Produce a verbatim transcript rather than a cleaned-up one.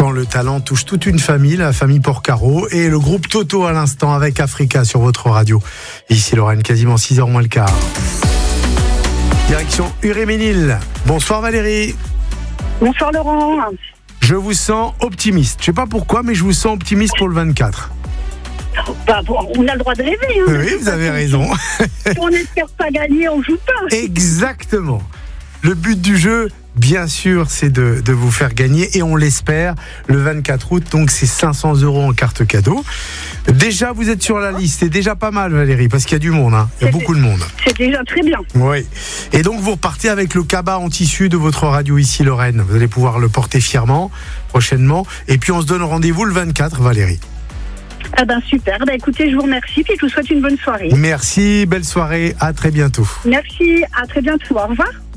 quand le talent touche toute une famille, la famille Porcaro, et le groupe Toto à l'instant avec Africa sur votre radio. Et ici Lorraine, quasiment six heures moins le quart. Direction Uréménil. Bonsoir Valérie. Bonsoir Laurent. Je vous sens optimiste. Je sais pas pourquoi, mais je vous sens optimiste pour le vingt-quatre. Bah, bon, on a le droit de rêver. Hein. Oui, vous avez raison. Si on n'espère pas gagner, on joue pas. Exactement. Le but du jeu, bien sûr, c'est de, de vous faire gagner, et on l'espère, le vingt-quatre août, donc c'est cinq cents euros en carte cadeau. Déjà, vous êtes sur la liste, c'est déjà pas mal Valérie, parce qu'il y a du monde, hein. Il y a beaucoup de monde. C'est déjà très bien. Oui. Et donc vous repartez avec le cabas en tissu de votre radio ici Lorraine. Vous allez pouvoir le porter fièrement, prochainement. Et puis on se donne rendez-vous le vingt-quatre Valérie. Ah ben super, ben écoutez, je vous remercie, puis je vous souhaite une bonne soirée. Merci, belle soirée, à très bientôt. Merci, à très bientôt, au revoir.